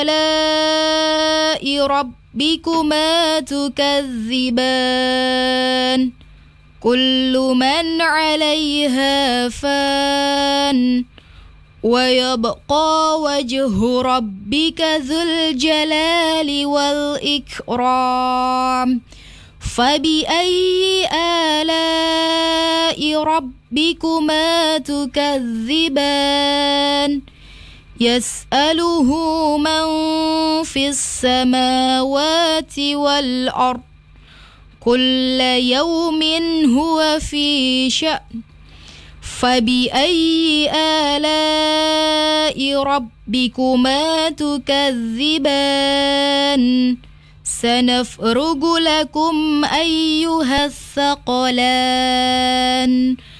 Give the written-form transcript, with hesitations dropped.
آلاء ربكما تكذبان كل من عليها فان ويبقى وجه ربك ذو الجلال والإكرام فبأي آلاء ربكما تكذبان يسأله من في السماوات والأرض كل يوم هو في شأن فبأي آلاء ربكما تكذبان سنفرغ لكم أيها الثقلان